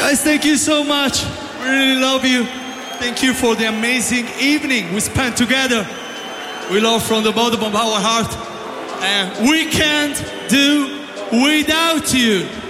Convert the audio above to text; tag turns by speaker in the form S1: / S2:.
S1: Guys, thank you so much. We really love you. Thank you for the amazing evening we spent together. We love from the bottom of our heart. And we can't do without you.